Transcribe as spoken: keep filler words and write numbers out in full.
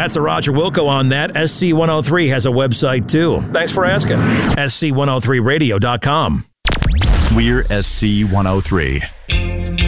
That's a Roger Wilco on that. S C one oh three has a website too. Thanks for asking. S C one oh three radio dot com. We're S C one oh three.